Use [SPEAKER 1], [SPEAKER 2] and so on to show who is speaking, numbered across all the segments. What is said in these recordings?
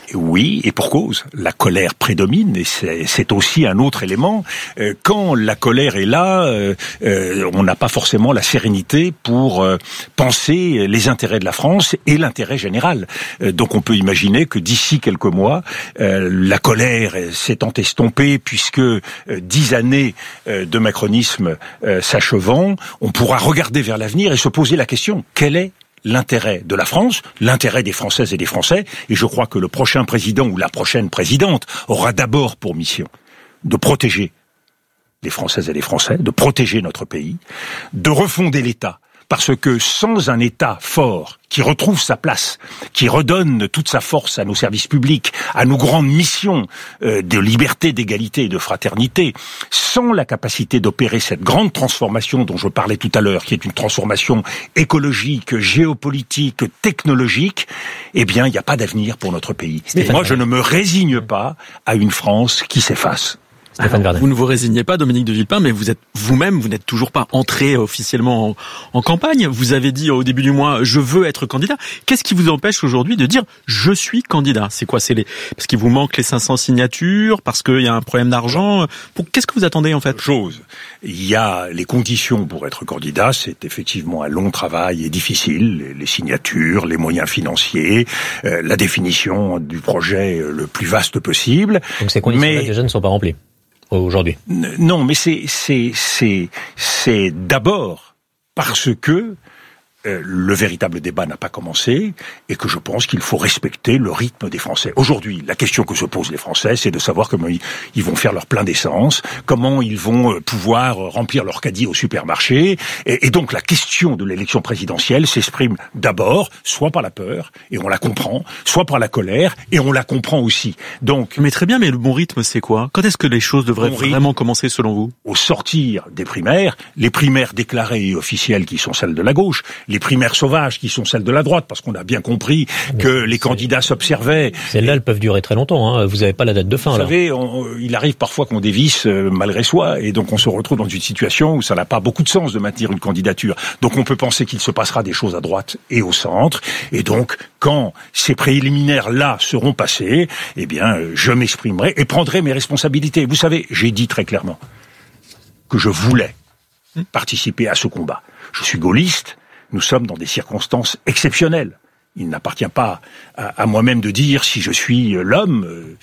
[SPEAKER 1] Oui, et pour cause. La colère prédomine, et c'est aussi un autre élément. Quand la colère est là, on n'a pas forcément la sérénité pour penser les intérêts de la France et l'intérêt général. Donc on peut imaginer que d'ici quelques mois, la colère s'étant estompée, puisque 10 années de macronisme s'achevant, on pourra regarder vers l'avenir et se poser la question, quel est l'intérêt de la France, l'intérêt des Françaises et des Français, et je crois que le prochain président ou la prochaine présidente aura d'abord pour mission de protéger les Françaises et les Français, de protéger notre pays, de refonder l'État, parce que sans un État fort qui retrouve sa place, qui redonne toute sa force à nos services publics, à nos grandes missions de liberté, d'égalité et de fraternité, sans la capacité d'opérer cette grande transformation dont je parlais tout à l'heure, qui est une transformation écologique, géopolitique, technologique, eh bien, il n'y a pas d'avenir pour notre pays. Et moi, je ne me résigne pas à une France qui s'efface.
[SPEAKER 2] Vous ne vous résignez pas, Dominique de Villepin, mais vous n'êtes toujours pas entré officiellement en campagne. Vous avez dit au début du mois, je veux être candidat. Qu'est-ce qui vous empêche aujourd'hui de dire, je suis candidat? C'est quoi? Parce qu'il vous manque les 500 signatures, parce qu'il y a un problème d'argent? Qu'est-ce que vous attendez, en fait?
[SPEAKER 1] Il y a les conditions pour être candidat. C'est effectivement un long travail et difficile. Les signatures, les moyens financiers, la définition du projet le plus vaste possible.
[SPEAKER 3] Donc ces conditions-là, déjà, ne sont pas remplies aujourd'hui.
[SPEAKER 1] Non, mais c'est d'abord parce que le véritable débat n'a pas commencé et que je pense qu'il faut respecter le rythme des Français. Aujourd'hui, la question que se posent les Français, c'est de savoir comment ils vont faire leur plein d'essence, comment ils vont pouvoir remplir leur caddie au supermarché. Et donc la question de l'élection présidentielle s'exprime d'abord, soit par la peur, et on la comprend, soit par la colère, et on la comprend aussi. Donc,
[SPEAKER 2] mais très bien, mais le bon rythme, c'est quoi? Quand est-ce que les choses devraient vraiment commencer selon vous?
[SPEAKER 1] Au sortir des primaires, les primaires déclarées et officielles qui sont celles de la gauche, les primaires sauvages qui sont celles de la droite, parce qu'on a bien compris que les candidats s'observaient.
[SPEAKER 3] Celles-là, elles peuvent durer très longtemps, hein. Vous n'avez pas la date de fin, là.
[SPEAKER 1] Vous savez, il arrive parfois qu'on dévisse malgré soi, et donc on se retrouve dans une situation où ça n'a pas beaucoup de sens de maintenir une candidature. Donc on peut penser qu'il se passera des choses à droite et au centre, et donc quand ces préliminaires-là seront passés, eh bien, je m'exprimerai et prendrai mes responsabilités. Vous savez, j'ai dit très clairement que je voulais participer à ce combat. Je suis gaulliste. Nous sommes dans des circonstances exceptionnelles. Il n'appartient pas à moi-même de dire si je suis l'homme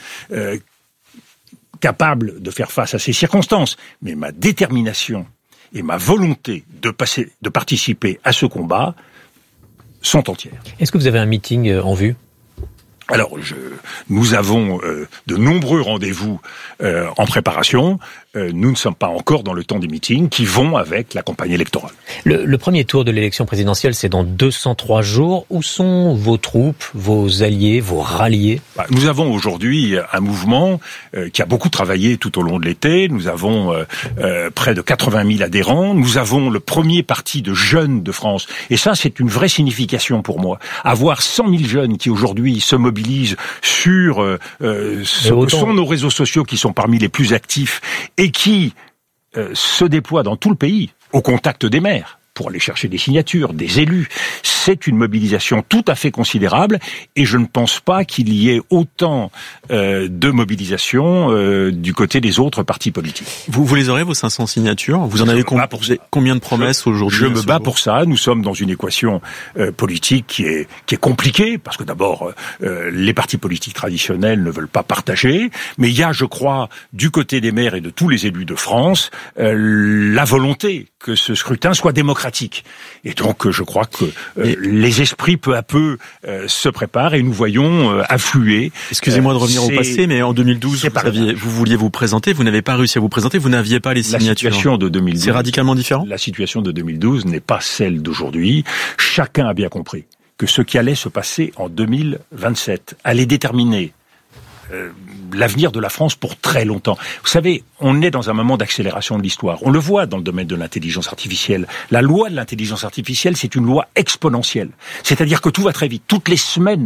[SPEAKER 1] capable de faire face à ces circonstances. Mais ma détermination et ma volonté de participer à ce combat sont entières.
[SPEAKER 3] Est-ce que vous avez un meeting en vue ?
[SPEAKER 1] Alors, nous avons de nombreux rendez-vous en préparation. Nous ne sommes pas encore dans le temps des meetings qui vont avec la campagne électorale.
[SPEAKER 3] Le premier tour de l'élection présidentielle, c'est dans 203 jours. Où sont vos troupes, vos alliés, vos ralliés ?
[SPEAKER 1] Nous avons aujourd'hui un mouvement qui a beaucoup travaillé tout au long de l'été. Nous avons près de 80 000 adhérents. Nous avons le premier parti de jeunes de France. Et ça, c'est une vraie signification pour moi. Avoir 100 000 jeunes qui aujourd'hui se mobilisent sur sont nos réseaux sociaux qui sont parmi les plus actifs et qui se déploient dans tout le pays au contact des maires pour aller chercher des signatures, des élus. C'est une mobilisation tout à fait considérable et je ne pense pas qu'il y ait autant de mobilisation du côté des autres partis politiques.
[SPEAKER 2] Vous les aurez, vos 500 signatures? Vous en avez combien de promesses aujourd'hui?
[SPEAKER 1] Je me bats pour ça. Nous sommes dans une équation politique qui est compliquée parce que d'abord, les partis politiques traditionnels ne veulent pas partager. Mais il y a, je crois, du côté des maires et de tous les élus de France, la volonté que ce scrutin soit démocratique. Et donc, je crois que les esprits, peu à peu, se préparent et nous voyons affluer.
[SPEAKER 2] Excusez-moi de revenir au passé, mais en 2012, vous vouliez vous présenter, vous n'avez pas réussi à vous présenter, vous n'aviez pas les signatures.
[SPEAKER 1] La situation de 2012,
[SPEAKER 2] c'est radicalement différent.
[SPEAKER 1] La situation de 2012 n'est pas celle d'aujourd'hui. Chacun a bien compris que ce qui allait se passer en 2027 allait déterminer l'avenir de la France pour très longtemps. Vous savez, on est dans un moment d'accélération de l'histoire. On le voit dans le domaine de l'intelligence artificielle. La loi de l'intelligence artificielle, c'est une loi exponentielle. C'est-à-dire que tout va très vite. Toutes les semaines,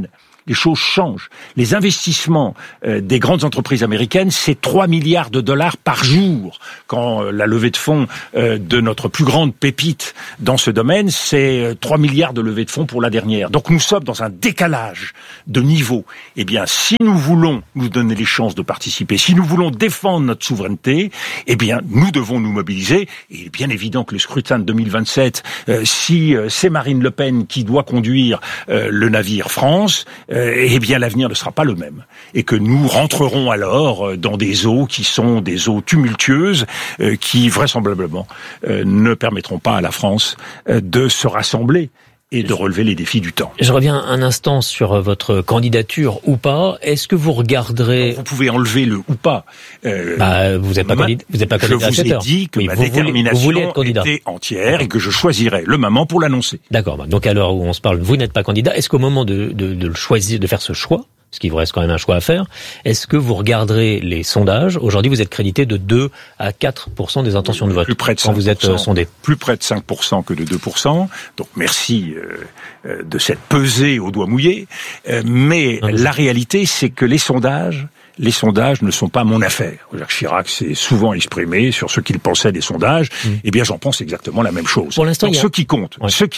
[SPEAKER 1] les choses changent. Les investissements des grandes entreprises américaines, c'est 3 milliards de dollars par jour. Quand la levée de fonds de notre plus grande pépite dans ce domaine, c'est 3 milliards de levée de fonds pour la dernière. Donc nous sommes dans un décalage de niveau. Eh bien, si nous voulons nous donner les chances de participer, si nous voulons défendre notre souveraineté, eh bien, nous devons nous mobiliser. Et il est bien évident que le scrutin de 2027, si c'est Marine Le Pen qui doit conduire le navire France, eh bien, l'avenir ne sera pas le même. Et que nous rentrerons alors dans des eaux qui sont des eaux tumultueuses, qui vraisemblablement ne permettront pas à la France de se rassembler et de relever les défis du temps.
[SPEAKER 3] Je reviens un instant sur votre candidature ou pas. Est-ce que vous regarderez...
[SPEAKER 1] Vous pouvez enlever le ou pas.
[SPEAKER 3] Vous n'êtes pas candidat. Vous n'êtes pas candidat à cette heure.
[SPEAKER 1] Je vous ai dit que ma détermination était entière et que je choisirais le moment pour l'annoncer.
[SPEAKER 3] D'accord. Donc à l'heure où on se parle, vous n'êtes pas candidat. Est-ce qu'au moment de le choisir, de faire ce choix, parce qu'il vous reste quand même un choix à faire, est-ce que vous regarderez les sondages? Aujourd'hui, vous êtes crédité de 2 à 4% des intentions de vote.
[SPEAKER 1] Plus près de 5%,
[SPEAKER 3] quand vous êtes sondé.
[SPEAKER 1] Plus près de 5% que de 2%. Donc merci de cette pesée au doigt mouillé. Mais la réalité, c'est que les sondages ne sont pas mon affaire. Jacques Chirac s'est souvent exprimé sur ce qu'il pensait des sondages. Eh bien, j'en pense exactement la même chose.
[SPEAKER 3] Pour l'instant,
[SPEAKER 1] donc, ce qui compte,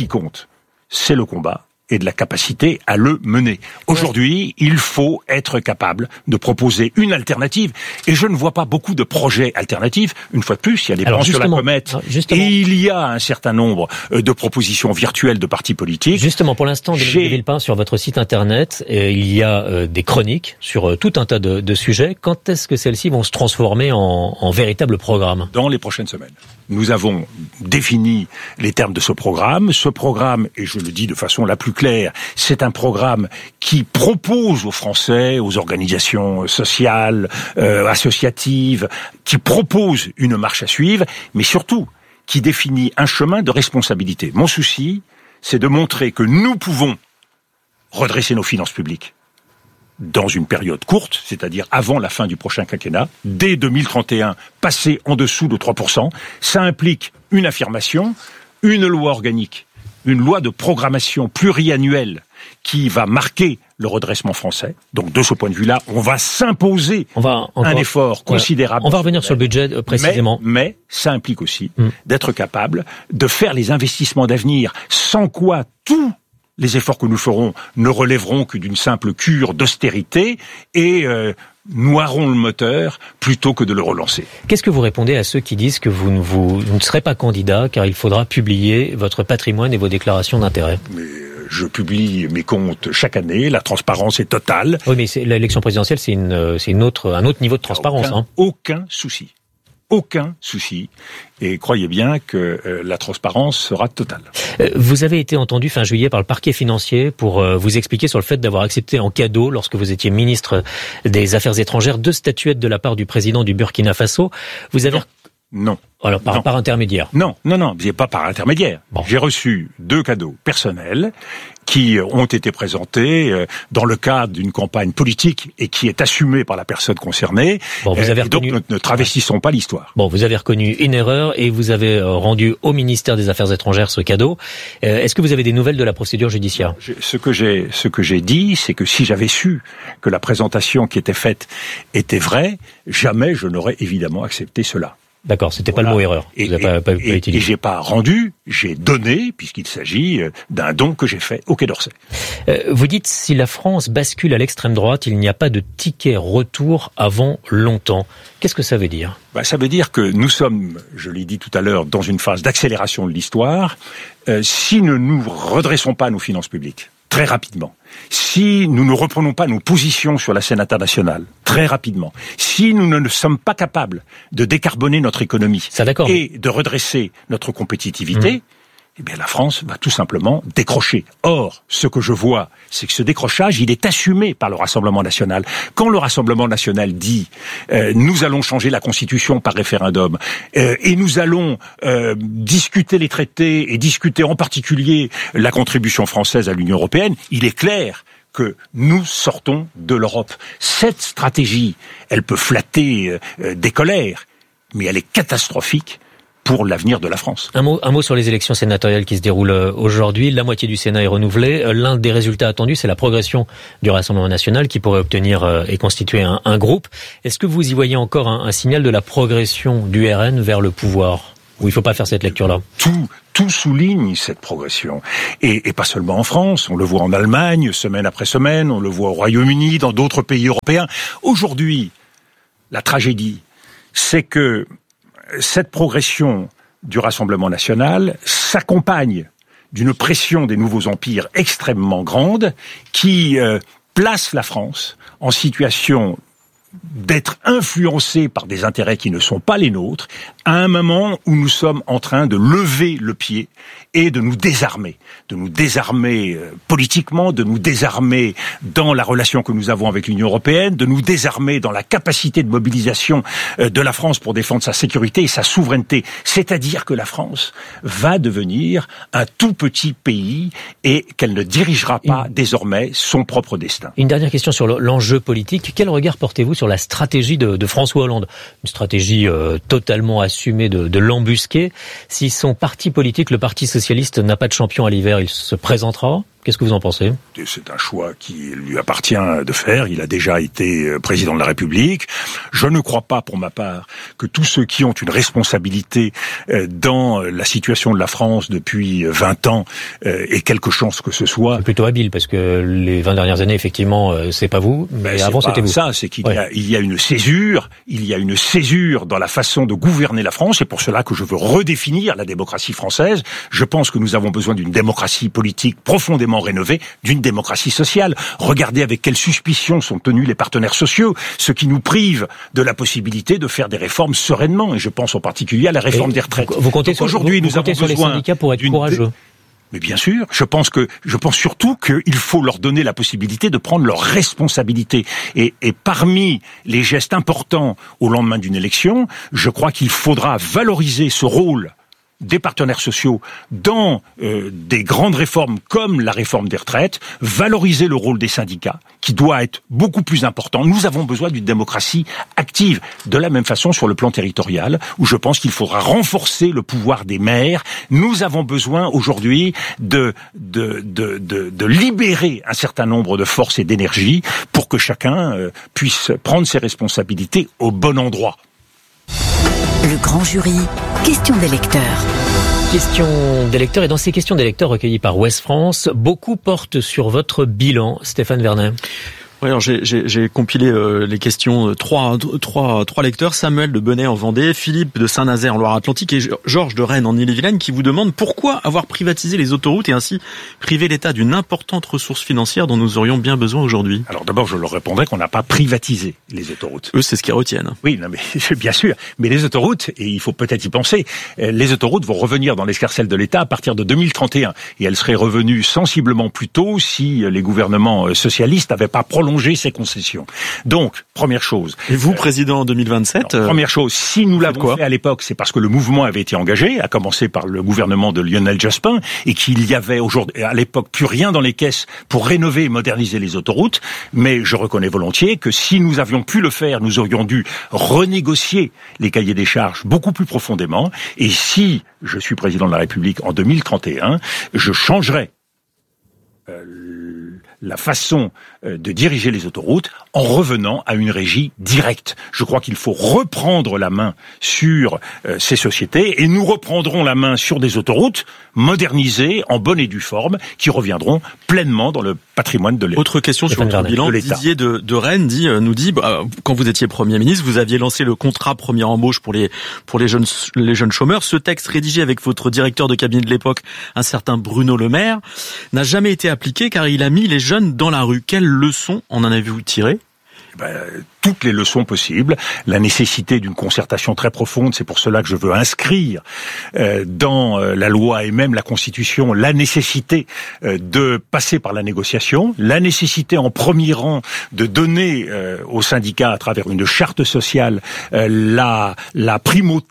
[SPEAKER 1] c'est le combat et de la capacité à le mener. Aujourd'hui, il faut être capable de proposer une alternative. Et je ne vois pas beaucoup de projets alternatifs. Une fois de plus, il y a des plans sur la comète. Et il y a un certain nombre de propositions virtuelles de partis politiques.
[SPEAKER 3] Justement, pour l'instant, Dominique de Villepin, sur votre site internet, il y a des chroniques sur tout un tas de sujets. Quand est-ce que celles-ci vont se transformer en véritables programmes?
[SPEAKER 1] Dans les prochaines semaines. Nous avons défini les termes de ce programme. Ce programme, et je le dis de façon la plus claire, c'est un programme qui propose aux Français, aux organisations sociales, associatives, qui propose une marche à suivre, mais surtout qui définit un chemin de responsabilité. Mon souci, c'est de montrer que nous pouvons redresser nos finances publiques dans une période courte, c'est-à-dire avant la fin du prochain quinquennat, dès 2031, passer en dessous de 3%, ça implique une affirmation, une loi organique, une loi de programmation pluriannuelle qui va marquer le redressement français. Donc de ce point de vue-là, on va s'imposer un effort considérable.
[SPEAKER 3] On va revenir sur le budget précisément.
[SPEAKER 1] Mais ça implique aussi d'être capable de faire les investissements d'avenir, sans quoi tous les efforts que nous ferons ne relèveront que d'une simple cure d'austérité et noieront le moteur plutôt que de le relancer.
[SPEAKER 3] Qu'est-ce que vous répondez à ceux qui disent que vous ne serez pas candidat car il faudra publier votre patrimoine et vos déclarations d'intérêt?
[SPEAKER 1] Je publie mes comptes chaque année, la transparence est totale.
[SPEAKER 3] Oui, mais l'élection présidentielle, c'est un autre niveau de transparence.
[SPEAKER 1] Aucun souci. Aucun souci. Et croyez bien que la transparence sera totale.
[SPEAKER 3] Vous avez été entendu fin juillet par le parquet financier pour vous expliquer sur le fait d'avoir accepté en cadeau, lorsque vous étiez ministre des Affaires étrangères, 2 statuettes de la part du président du Burkina Faso. Vous avez...
[SPEAKER 1] Non.
[SPEAKER 3] Alors, par intermédiaire.
[SPEAKER 1] Non, pas par intermédiaire. Bon. J'ai reçu 2 cadeaux personnels qui ont été présentés dans le cadre d'une campagne politique et qui est assumée par la personne concernée.
[SPEAKER 3] Bon, vous avez reconnu...
[SPEAKER 1] Donc ne travestissons pas l'histoire.
[SPEAKER 3] Bon, vous avez reconnu une erreur et vous avez rendu au ministère des Affaires étrangères ce cadeau. Est-ce que vous avez des nouvelles de la procédure judiciaire?
[SPEAKER 1] Ce que j'ai dit, c'est que si j'avais su que la présentation qui était faite était vraie, jamais je n'aurais évidemment accepté cela.
[SPEAKER 3] D'accord, c'était pas le mot erreur.
[SPEAKER 1] Et j'ai pas rendu, j'ai donné, puisqu'il s'agit d'un don que j'ai fait au Quai d'Orsay.
[SPEAKER 3] Vous dites, si la France bascule à l'extrême droite, il n'y a pas de ticket retour avant longtemps. Qu'est-ce que ça veut dire?
[SPEAKER 1] Ça veut dire que nous sommes, je l'ai dit tout à l'heure, dans une phase d'accélération de l'histoire. Si nous ne redressons pas nos finances publiques, très rapidement, si nous ne reprenons pas nos positions sur la scène internationale très rapidement, si nous ne sommes pas capables de décarboner notre économie et de redresser notre compétitivité, eh bien la France va tout simplement décrocher. Or, ce que je vois, c'est que ce décrochage, il est assumé par le Rassemblement national. Quand le Rassemblement national dit nous allons changer la Constitution par référendum et nous allons discuter les traités et discuter en particulier la contribution française à l'Union européenne, il est clair que nous sortons de l'Europe. Cette stratégie, elle peut flatter des colères, mais elle est catastrophique pour l'avenir de la France.
[SPEAKER 3] Un mot sur les élections sénatoriales qui se déroulent aujourd'hui. La moitié du Sénat est renouvelée. L'un des résultats attendus, c'est la progression du Rassemblement national qui pourrait obtenir et constituer un groupe. Est-ce que vous y voyez encore un signal de la progression du RN vers le pouvoir ? Ou il ne faut pas faire cette lecture-là ?
[SPEAKER 1] Tout souligne cette progression. Et pas seulement en France, on le voit en Allemagne, semaine après semaine, on le voit au Royaume-Uni, dans d'autres pays européens. Aujourd'hui, la tragédie, c'est que cette progression du Rassemblement national s'accompagne d'une pression des nouveaux empires extrêmement grande qui place la France en situation d'être influencés par des intérêts qui ne sont pas les nôtres, à un moment où nous sommes en train de lever le pied et de nous désarmer politiquement, de nous désarmer dans la relation que nous avons avec l'Union européenne, de nous désarmer dans la capacité de mobilisation de la France pour défendre sa sécurité et sa souveraineté. C'est-à-dire que la France va devenir un tout petit pays et qu'elle ne dirigera pas désormais son propre destin.
[SPEAKER 3] Une dernière question sur l'enjeu politique. Quel regard portez-vous sur la stratégie de François Hollande ? Une stratégie totalement assumée de l'embusquer. Si son parti politique, le Parti socialiste, n'a pas de champion à l'hiver, il se présentera ? Qu'est-ce que vous en pensez ?
[SPEAKER 1] C'est un choix qui lui appartient de faire. Il a déjà été président de la République. Je ne crois pas, pour ma part, que tous ceux qui ont une responsabilité dans la situation de la France depuis 20 ans aient quelque chance que ce soit.
[SPEAKER 3] C'est plutôt habile, parce que les 20 dernières années, effectivement, c'est pas vous, mais avant c'était vous.
[SPEAKER 1] Ça, c'est qu'il y a une césure, dans la façon de gouverner la France. C'est pour cela que je veux redéfinir la démocratie française. Je pense que nous avons besoin d'une démocratie politique profondément rénovée, d'une démocratie sociale. Regardez avec quelle suspicion sont tenus les partenaires sociaux, ce qui nous prive de la possibilité de faire des réformes sereinement. Et je pense en particulier à la réforme des retraites.
[SPEAKER 3] Vous comptez sur les syndicats pour être courageux.
[SPEAKER 1] Mais bien sûr, je pense surtout qu'il faut leur donner la possibilité de prendre leurs responsabilités. Et parmi les gestes importants au lendemain d'une élection, je crois qu'il faudra valoriser ce rôle des partenaires sociaux dans des grandes réformes comme la réforme des retraites, valoriser le rôle des syndicats, qui doit être beaucoup plus important. Nous avons besoin d'une démocratie active. De la même façon sur le plan territorial, où je pense qu'il faudra renforcer le pouvoir des maires. Nous avons besoin aujourd'hui de libérer un certain nombre de forces et d'énergie pour que chacun puisse prendre ses responsabilités au bon endroit.
[SPEAKER 4] Le grand jury, question des lecteurs.
[SPEAKER 3] Question des lecteurs, et dans ces questions des lecteurs recueillies par Ouest France, beaucoup portent sur votre bilan, Stéphane Vernet.
[SPEAKER 2] Oui, alors j'ai compilé les questions trois lecteurs, Samuel de Benay en Vendée, Philippe de Saint-Nazaire en Loire-Atlantique et Georges de Rennes en Ille-et-Vilaine qui vous demandent pourquoi avoir privatisé les autoroutes et ainsi privé l'État d'une importante ressource financière dont nous aurions bien besoin aujourd'hui.
[SPEAKER 1] Alors d'abord, je leur répondrai qu'on n'a pas privatisé les autoroutes.
[SPEAKER 2] Eux, c'est ce qu'ils retiennent.
[SPEAKER 1] Oui, non, mais bien sûr. Mais les autoroutes, et il faut peut-être y penser, les autoroutes vont revenir dans l'escarcelle de l'État à partir de 2031. Et elles seraient revenues sensiblement plus tôt si les gouvernements socialistes n'avaient pas prolongé ces concessions. Donc, première chose.
[SPEAKER 2] Et vous, président en 2027
[SPEAKER 1] première chose, si nous l'avons fait à l'époque, c'est parce que le mouvement avait été engagé, à commencer par le gouvernement de Lionel Jospin, et qu'il y avait aujourd'hui, à l'époque, plus rien dans les caisses pour rénover et moderniser les autoroutes. Mais je reconnais volontiers que si nous avions pu le faire, nous aurions dû renégocier les cahiers des charges beaucoup plus profondément. Et si je suis président de la République en 2031, je changerai la façon de diriger les autoroutes en revenant à une régie directe. Je crois qu'il faut reprendre la main sur ces sociétés et nous reprendrons la main sur des autoroutes modernisées en bonne et due forme qui reviendront pleinement dans le patrimoine de l'État.
[SPEAKER 2] Autre question sur votre bilan. Didier de Rennes nous dit quand vous étiez Premier ministre, vous aviez lancé le contrat première embauche pour les jeunes chômeurs. Ce texte rédigé avec votre directeur de cabinet de l'époque, un certain Bruno Le Maire, n'a jamais été appliqué car il a mis les jeunes dans la rue. Quelles leçons en avez-vous tiré ?
[SPEAKER 1] Toutes les leçons possibles, la nécessité d'une concertation très profonde, c'est pour cela que je veux inscrire dans la loi et même la Constitution la nécessité de passer par la négociation, la nécessité en premier rang de donner aux syndicats à travers une charte sociale la primauté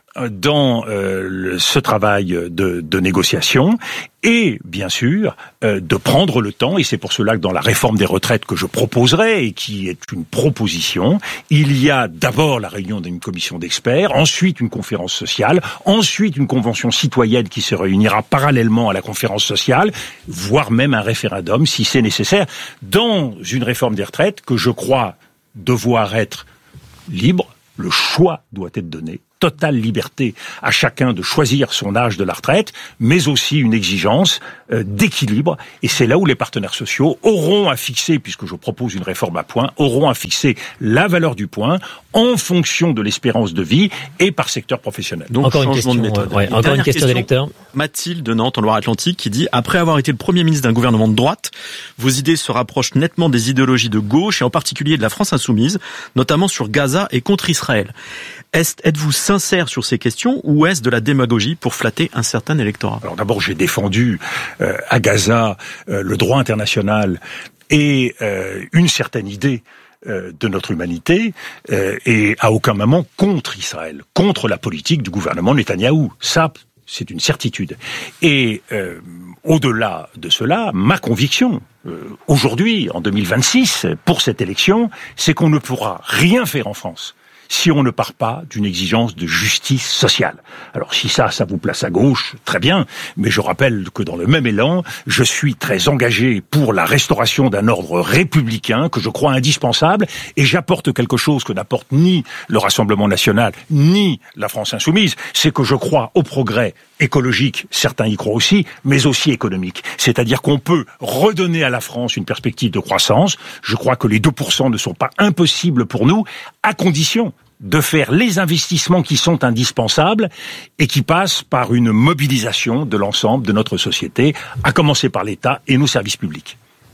[SPEAKER 1] dans ce travail de négociation et bien sûr de prendre le temps, et c'est pour cela que dans la réforme des retraites que je proposerai et qui est une proposition, il y a d'abord la réunion d'une commission d'experts, ensuite une conférence sociale, ensuite une convention citoyenne qui se réunira parallèlement à la conférence sociale, voire même un référendum si c'est nécessaire, dans une réforme des retraites que je crois devoir être libre. Le choix doit être donné. Totale liberté à chacun de choisir son âge de la retraite, mais aussi une exigence d'équilibre. Et c'est là où les partenaires sociaux auront à fixer, puisque je propose une réforme à points, auront à fixer la valeur du point en fonction de l'espérance de vie et par secteur professionnel.
[SPEAKER 2] Donc,
[SPEAKER 3] encore une
[SPEAKER 2] changement
[SPEAKER 3] question,
[SPEAKER 2] de méthode.
[SPEAKER 3] encore une question des lecteurs.
[SPEAKER 2] Mathilde de Nantes, en Loire-Atlantique, qui dit « Après avoir été le Premier ministre d'un gouvernement de droite, vos idées se rapprochent nettement des idéologies de gauche et en particulier de la France insoumise, notamment sur Gaza et contre Israël. Êtes-vous sincère sur ces questions ou est-ce de la démagogie pour flatter un certain électorat ?»
[SPEAKER 1] Alors d'abord, j'ai défendu à Gaza le droit international et une certaine idée de notre humanité et à aucun moment contre Israël, contre la politique du gouvernement Netanyahou. Ça, c'est une certitude. Et au-delà de cela, ma conviction, aujourd'hui, en 2026, pour cette élection, c'est qu'on ne pourra rien faire en France si on ne part pas d'une exigence de justice sociale. Alors si ça vous place à gauche, très bien, mais je rappelle que dans le même élan, je suis très engagé pour la restauration d'un ordre républicain que je crois indispensable, et j'apporte quelque chose que n'apporte ni le Rassemblement national, ni la France insoumise, c'est que je crois au progrès écologique, certains y croient aussi, mais aussi économique. C'est-à-dire qu'on peut redonner à la France une perspective de croissance. Je crois que les 2% ne sont pas impossibles pour nous, à condition de faire les investissements qui sont indispensables et qui passent par une mobilisation de l'ensemble de notre société, à commencer par l'État et nos services publics.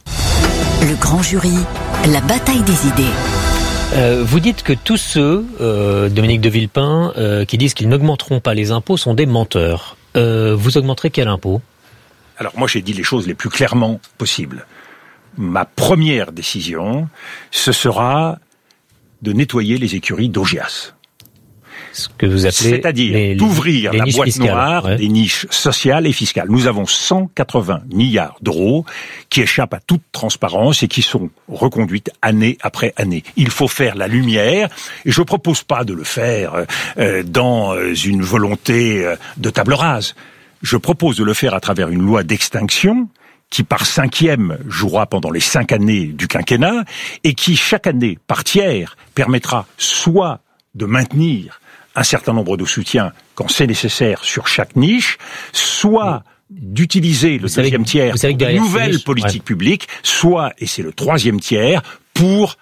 [SPEAKER 4] Le grand jury, la bataille des idées.
[SPEAKER 3] Vous dites que tous ceux, Dominique de Villepin, qui disent qu'ils n'augmenteront pas les impôts sont des menteurs. Vous augmenterez quel impôt ?
[SPEAKER 1] Alors moi j'ai dit les choses les plus clairement possibles. Ma première décision, ce sera de nettoyer les écuries d'Augias.
[SPEAKER 3] Ce que vous appelez,
[SPEAKER 1] c'est-à-dire d'ouvrir la boîte
[SPEAKER 3] fiscales,
[SPEAKER 1] noire des niches sociales et fiscales. Nous avons 180 milliards d'euros qui échappent à toute transparence et qui sont reconduites année après année. Il faut faire la lumière, et je propose pas de le faire dans une volonté de table rase. Je propose de le faire à travers une loi d'extinction qui par cinquième jouera pendant les 5 années du quinquennat et qui chaque année par tiers permettra soit de maintenir un certain nombre de soutiens quand c'est nécessaire sur chaque niche, soit d'utiliser le deuxième tiers pour une nouvelle politique publique, soit, et c'est le troisième tiers, pour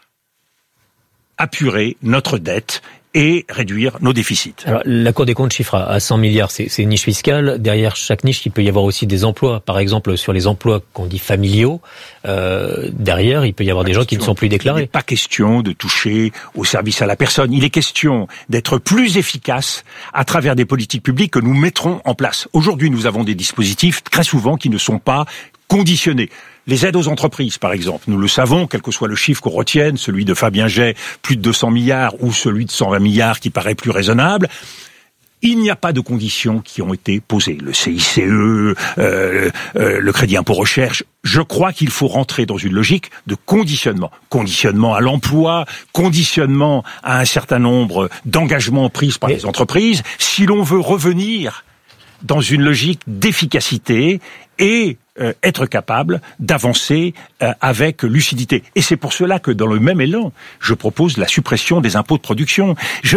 [SPEAKER 1] apurer notre dette et réduire nos déficits.
[SPEAKER 3] Alors, la Cour des comptes chiffre à 100 milliards, c'est une niche fiscale. Derrière chaque niche, il peut y avoir aussi des emplois. Par exemple, sur les emplois qu'on dit familiaux, derrière, il peut y avoir des gens qui ne sont plus déclarés.
[SPEAKER 1] Il n'est pas question de toucher au service à la personne. Il est question d'être plus efficace à travers des politiques publiques que nous mettrons en place. Aujourd'hui, nous avons des dispositifs très souvent qui ne sont pas conditionnés. Les aides aux entreprises, par exemple, nous le savons, quel que soit le chiffre qu'on retienne, celui de Fabien Jay, plus de 200 milliards, ou celui de 120 milliards qui paraît plus raisonnable, il n'y a pas de conditions qui ont été posées. Le CICE, le crédit impôt recherche, je crois qu'il faut rentrer dans une logique de conditionnement. Conditionnement à l'emploi, conditionnement à un certain nombre d'engagements pris par les entreprises, si l'on veut revenir dans une logique d'efficacité et être capable d'avancer avec lucidité. Et c'est pour cela que dans le même élan, je propose la suppression des impôts de production. Je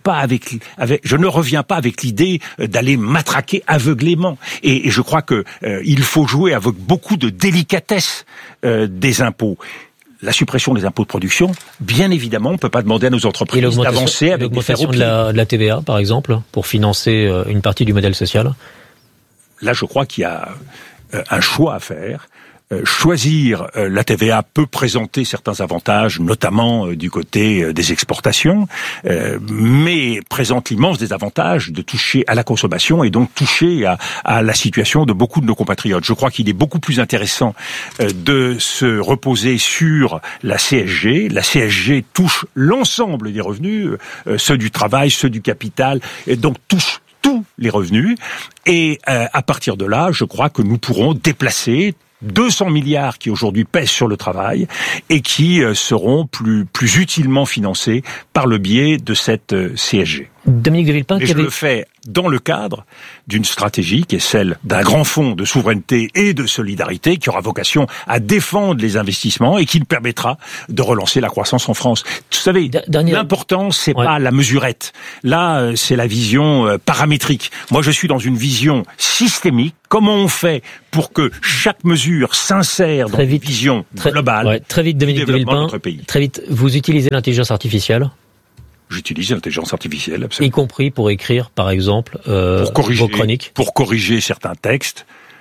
[SPEAKER 1] ne reviens pas avec l'idée d'aller matraquer aveuglément. Et je crois que il faut jouer avec beaucoup de délicatesse des impôts. La suppression des impôts de production, bien évidemment, on ne peut pas demander à nos entreprises d'avancer avec des
[SPEAKER 3] l'augmentation de la TVA, par exemple, pour financer une partie du modèle social.
[SPEAKER 1] Là, je crois qu'il y a un choix à faire choisir la TVA peut présenter certains avantages, notamment du côté des exportations, mais présente l'immense désavantage de toucher à la consommation et donc toucher à la situation de beaucoup de nos compatriotes. Je crois qu'il est beaucoup plus intéressant de se reposer sur la CSG. La CSG touche l'ensemble des revenus, ceux du travail, ceux du capital, et donc touche tous les revenus. Et à partir de là, je crois que nous pourrons déplacer 200 milliards qui aujourd'hui pèsent sur le travail et qui seront plus utilement financés par le biais de cette CSG.
[SPEAKER 3] Dominique de Villepin,
[SPEAKER 1] et je le fais dans le cadre d'une stratégie qui est celle d'un grand fonds de souveraineté et de solidarité qui aura vocation à défendre les investissements et qui nous permettra de relancer la croissance en France. Vous savez, l'important, c'est pas la mesurette. Là, c'est la vision paramétrique. Moi, je suis dans une vision systémique. Comment on fait pour que chaque mesure s'insère dans une vision globale
[SPEAKER 3] très vite, Dominique de Villepin, très vite, vous utilisez l'intelligence artificielle ?
[SPEAKER 1] J'utilise l'intelligence artificielle, absolument.
[SPEAKER 3] Y compris pour écrire, par exemple, vos chroniques.
[SPEAKER 1] Pour corriger certains textes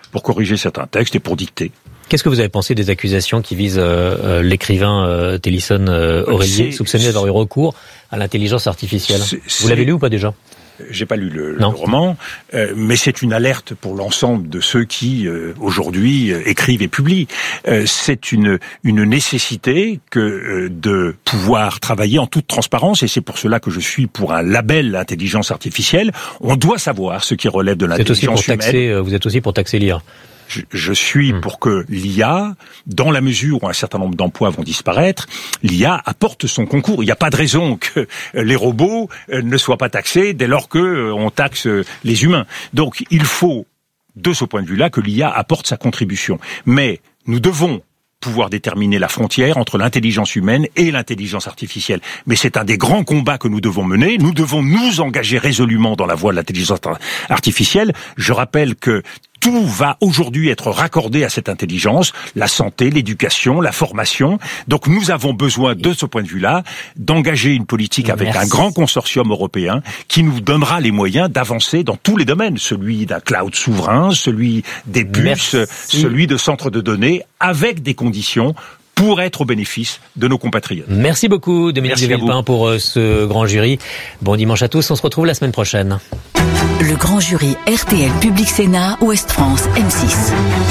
[SPEAKER 1] et pour dicter.
[SPEAKER 3] Qu'est-ce que vous avez pensé des accusations qui visent l'écrivain Télisson Aurelier, soupçonné d'avoir eu recours à l'intelligence artificielle ? Vous l'avez lu ou pas déjà ?
[SPEAKER 1] J'ai pas lu le roman, mais c'est une alerte pour l'ensemble de ceux qui aujourd'hui écrivent et publient. C'est une nécessité que de pouvoir travailler en toute transparence, et c'est pour cela que je suis pour un label intelligence artificielle. On doit savoir ce qui relève de l'intelligence humaine.
[SPEAKER 3] Vous êtes aussi pour taxer l'IA.
[SPEAKER 1] Je suis pour que l'IA, dans la mesure où un certain nombre d'emplois vont disparaître, l'IA apporte son concours. Il n'y a pas de raison que les robots ne soient pas taxés dès lors que on taxe les humains. Donc il faut, de ce point de vue-là, que l'IA apporte sa contribution. Mais nous devons pouvoir déterminer la frontière entre l'intelligence humaine et l'intelligence artificielle. Mais c'est un des grands combats que nous devons mener. Nous devons nous engager résolument dans la voie de l'intelligence artificielle. Je rappelle que tout va aujourd'hui être raccordé à cette intelligence, la santé, l'éducation, la formation. Donc nous avons besoin, de ce point de vue-là, d'engager une politique avec un grand consortium européen qui nous donnera les moyens d'avancer dans tous les domaines. Celui d'un cloud souverain, celui des puces, celui de centres de données, avec des conditions pour être au bénéfice de nos compatriotes.
[SPEAKER 3] Merci beaucoup, Dominique de Villepin, pour ce grand jury. Bon dimanche à tous, on se retrouve la semaine prochaine.
[SPEAKER 4] Le grand jury RTL Public Sénat, Ouest France, M6.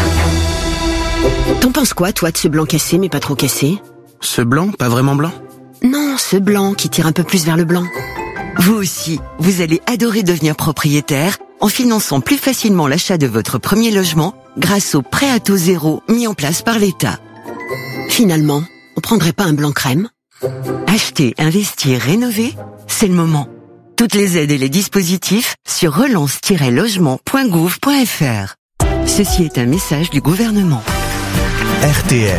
[SPEAKER 5] T'en penses quoi, toi, de ce blanc cassé, mais pas trop cassé ?
[SPEAKER 6] Ce blanc, pas vraiment blanc ?
[SPEAKER 5] Non, ce blanc qui tire un peu plus vers le blanc.
[SPEAKER 7] Vous aussi, vous allez adorer devenir propriétaire en finançant plus facilement l'achat de votre premier logement grâce au prêt à taux zéro mis en place par l'État.
[SPEAKER 5] Finalement, on prendrait pas un blanc crème ?
[SPEAKER 7] Acheter, investir, rénover, c'est le moment. Toutes les aides et les dispositifs sur relance-logement.gouv.fr. Ceci est un message du gouvernement.
[SPEAKER 8] RTL.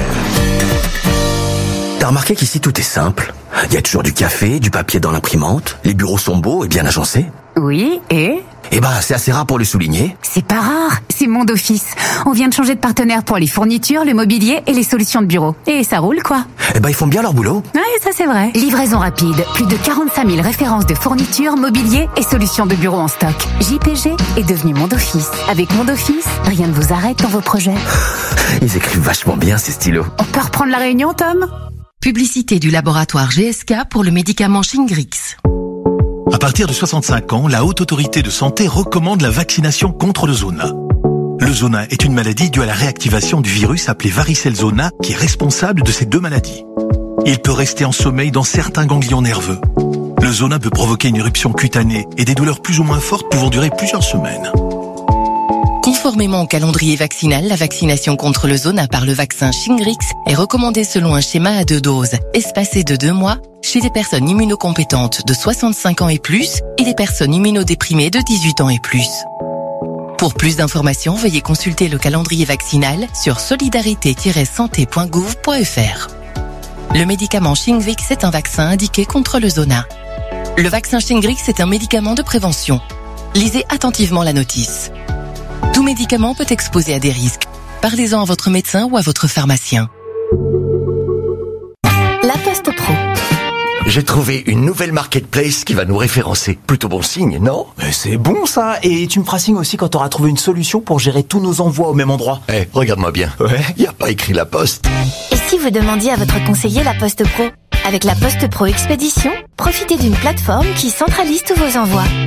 [SPEAKER 8] T'as remarqué qu'ici tout est simple ? Il y a toujours du café, du papier dans l'imprimante, les bureaux sont beaux et bien agencés.
[SPEAKER 9] Oui, et ?
[SPEAKER 8] Eh ben, c'est assez rare pour le souligner.
[SPEAKER 9] C'est pas rare, c'est Monde Office. On vient de changer de partenaire pour les fournitures, le mobilier et les solutions de bureau. Et ça roule, quoi.
[SPEAKER 8] Eh ben, ils font bien leur boulot.
[SPEAKER 9] Ouais, ça c'est vrai. Livraison rapide, plus de 45 000 références de fournitures, mobilier et solutions de bureau en stock. JPG est devenu Monde Office. Avec Monde Office, rien ne vous arrête dans vos projets.
[SPEAKER 8] Ils écrivent vachement bien, ces stylos.
[SPEAKER 9] On peut reprendre la réunion, Tom ?
[SPEAKER 10] Publicité du laboratoire GSK pour le médicament Shingrix.
[SPEAKER 11] À partir de 65 ans, la Haute Autorité de Santé recommande la vaccination contre le zona. Le zona est une maladie due à la réactivation du virus appelé varicelle zona qui est responsable de ces deux maladies. Il peut rester en sommeil dans certains ganglions nerveux. Le zona peut provoquer une éruption cutanée et des douleurs plus ou moins fortes pouvant durer plusieurs semaines.
[SPEAKER 10] Conformément au calendrier vaccinal, la vaccination contre le zona par le vaccin Shingrix est recommandée selon un schéma à 2 doses, espacé de 2 mois, chez les personnes immunocompétentes de 65 ans et plus et les personnes immunodéprimées de 18 ans et plus. Pour plus d'informations, veuillez consulter le calendrier vaccinal sur solidarité-santé.gouv.fr. Le médicament Shingrix est un vaccin indiqué contre le zona. Le vaccin Shingrix est un médicament de prévention. Lisez attentivement la notice. Tout médicament peut exposer à des risques. Parlez-en à votre médecin ou à votre pharmacien.
[SPEAKER 12] La Poste Pro.
[SPEAKER 8] J'ai trouvé une nouvelle marketplace qui va nous référencer. Plutôt bon signe, non?
[SPEAKER 12] Mais c'est bon ça. Et tu me feras signe aussi quand t'auras trouvé une solution pour gérer tous nos envois au même endroit.
[SPEAKER 8] Regarde-moi bien.
[SPEAKER 12] Ouais.
[SPEAKER 8] Y a pas écrit La Poste.
[SPEAKER 13] Et si vous demandiez à votre conseiller La Poste Pro? Avec la Poste Pro Expédition, profitez d'une plateforme qui centralise tous vos envois.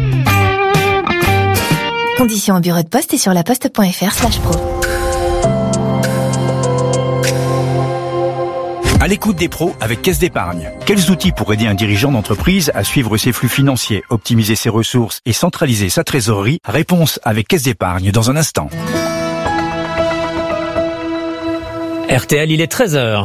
[SPEAKER 13] Conditions au bureau de poste et sur laposte.fr/pro.
[SPEAKER 14] À l'écoute des pros avec Caisse d'Épargne. Quels outils pour aider un dirigeant d'entreprise à suivre ses flux financiers, optimiser ses ressources et centraliser sa trésorerie? Réponse avec Caisse d'Épargne dans un instant.
[SPEAKER 3] RTL, il est 13h.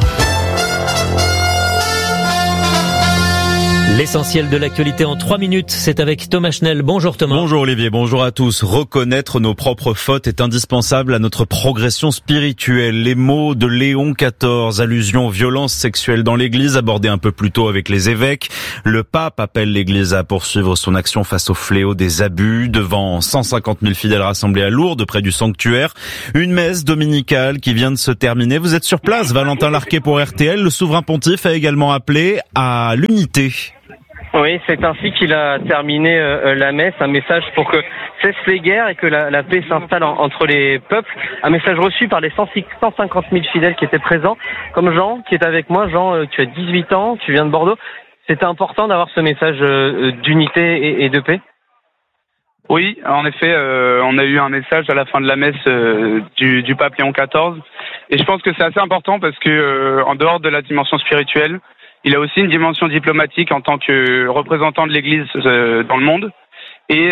[SPEAKER 3] L'essentiel de l'actualité en 3 minutes, c'est avec Thomas Schnell. Bonjour Thomas.
[SPEAKER 15] Bonjour Olivier, bonjour à tous. Reconnaître nos propres fautes est indispensable à notre progression spirituelle. Les mots de Léon XIV, allusion aux violences sexuelles dans l'église, abordés un peu plus tôt avec les évêques. Le pape appelle l'église à poursuivre son action face au fléau des abus. Devant 150 000 fidèles rassemblés à Lourdes, près du sanctuaire. Une messe dominicale qui vient de se terminer. Vous êtes sur place, Valentin Larquet pour RTL. Le souverain pontife a également appelé à l'unité.
[SPEAKER 16] Oui, c'est ainsi qu'il a terminé la messe, un message pour que cessent les guerres et que la paix s'installe entre les peuples. Un message reçu par les 150 000 fidèles qui étaient présents, comme Jean qui est avec moi. Jean, tu as 18 ans, tu viens de Bordeaux. C'était important d'avoir ce message d'unité et de paix?
[SPEAKER 17] Oui, en effet, on a eu un message à la fin de la messe du pape Léon XIV. Et je pense que c'est assez important parce que en dehors de la dimension spirituelle, il a aussi une dimension diplomatique en tant que représentant de l'Église dans le monde. Et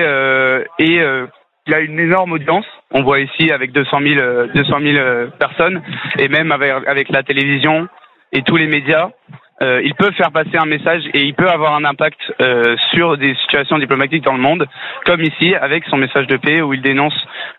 [SPEAKER 17] il a une énorme audience. On voit ici avec 200 000 personnes, et même avec la télévision et tous les médias. Il peut faire passer un message et il peut avoir un impact sur des situations diplomatiques dans le monde, comme ici avec son message de paix où il dénonce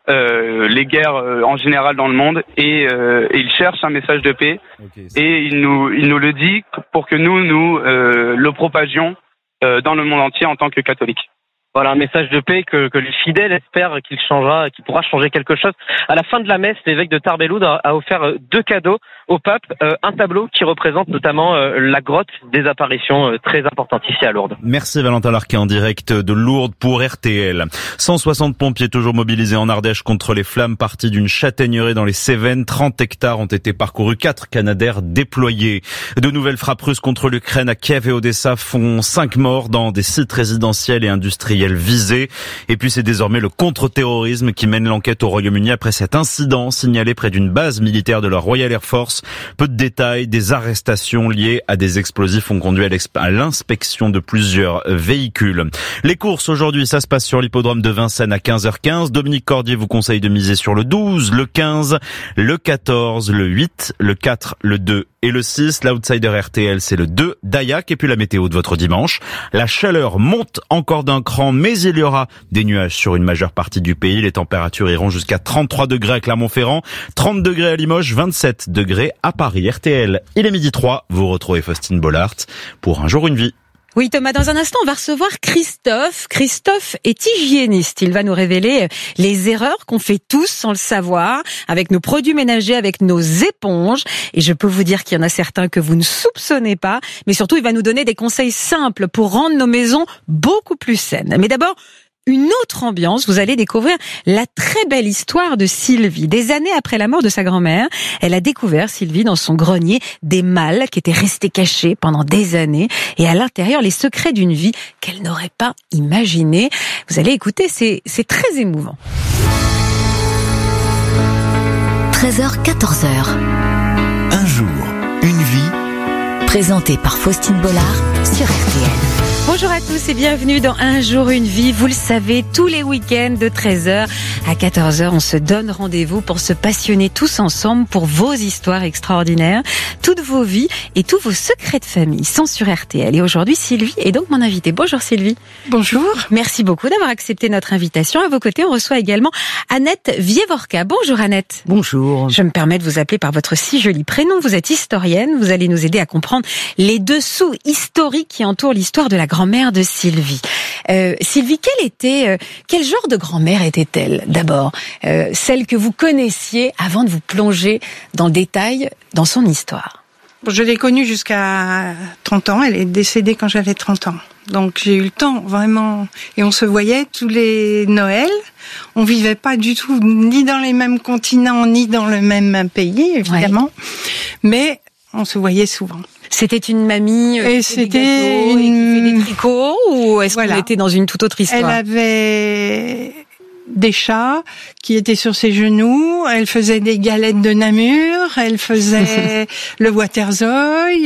[SPEAKER 17] les guerres en général dans le monde et il cherche un message de paix et il nous le dit pour que nous le propagions dans le monde entier en tant que catholiques. Voilà, un message de paix que les fidèles espèrent qu'il pourra changer quelque chose. À la fin de la messe, l'évêque de Tarbes-Lourdes a offert 2 cadeaux au pape, un tableau qui représente notamment la grotte des apparitions, très importante ici à Lourdes.
[SPEAKER 15] Merci Valentin Larquet en direct de Lourdes pour RTL. 160 pompiers toujours mobilisés en Ardèche contre les flammes parties d'une châtaigneraie dans les Cévennes. 30 hectares ont été parcourus, 4 Canadair déployés. De nouvelles frappes russes contre l'Ukraine à Kiev et Odessa font 5 morts dans des sites résidentiels et industriels visés. Et puis c'est désormais le contre-terrorisme qui mène l'enquête au Royaume-Uni après cet incident signalé près d'une base militaire de la Royal Air Force. Peu de détails, des arrestations liées à des explosifs ont conduit à l'inspection de plusieurs véhicules. Les courses aujourd'hui, ça se passe sur l'hippodrome de Vincennes à 15h15. Dominique Cordier vous conseille de miser sur le 12, le 15, le 14, le 8, le 4, le 2 et le 6. L'outsider RTL, c'est le 2, Dayak. Et puis la météo de votre dimanche. La chaleur monte encore d'un cran, mais il y aura des nuages sur une majeure partie du pays. Les températures iront jusqu'à 33 degrés à Clermont-Ferrand, 30 degrés à Limoges, 27 degrés à Paris. RTL, il est 12h03. Vous retrouvez Faustine Bollard pour Un jour une vie.
[SPEAKER 18] Oui Thomas, dans un instant on va recevoir Christophe. Christophe est hygiéniste. Il va nous révéler les erreurs qu'on fait tous sans le savoir avec nos produits ménagers, avec nos éponges. Et je peux vous dire qu'il y en a certains que vous ne soupçonnez pas. Mais surtout il va nous donner des conseils simples pour rendre nos maisons beaucoup plus saines. Mais d'abord, une autre ambiance, vous allez découvrir la très belle histoire de Sylvie. Des années après la mort de sa grand-mère, elle a découvert, Sylvie, dans son grenier, des malles qui étaient restés cachés pendant des années et à l'intérieur, les secrets d'une vie qu'elle n'aurait pas imaginée. Vous allez écouter, c'est très émouvant.
[SPEAKER 4] 13h, 14h.
[SPEAKER 11] Un jour, une vie.
[SPEAKER 4] Présenté par Faustine Bollard sur RTL.
[SPEAKER 18] Bonjour à tous et bienvenue dans Un jour une vie. Vous le savez, tous les week-ends de 13h à 14h, on se donne rendez-vous pour se passionner tous ensemble pour vos histoires extraordinaires, toutes vos vies et tous vos secrets de famille sont sur RTL. Et aujourd'hui, Sylvie est donc mon invitée. Bonjour Sylvie.
[SPEAKER 19] Bonjour.
[SPEAKER 18] Merci beaucoup d'avoir accepté notre invitation. À vos côtés, on reçoit également Annette Vievorka. Bonjour Annette.
[SPEAKER 19] Bonjour.
[SPEAKER 18] Je me permets de vous appeler par votre si joli prénom. Vous êtes historienne. Vous allez nous aider à comprendre les dessous historiques qui entourent l'histoire de la grand-mère de Sylvie. Sylvie, quel genre de grand-mère était-elle d'abord, celle que vous connaissiez avant de vous plonger dans le détail dans son histoire?
[SPEAKER 19] Je l'ai connue jusqu'à 30 ans. Elle est décédée quand j'avais 30 ans. Donc j'ai eu le temps, vraiment. Et on se voyait tous les Noëls. On vivait pas du tout ni dans les mêmes continents, ni dans le même pays, évidemment. Ouais. Mais on se voyait souvent.
[SPEAKER 18] C'était une mamie
[SPEAKER 19] et c'était
[SPEAKER 18] qui fait des tricots, ou est-ce qu'on était dans une toute autre histoire?
[SPEAKER 19] Elle avait des chats qui étaient sur ses genoux, elle faisait des galettes de Namur, elle faisait le Waterzooi,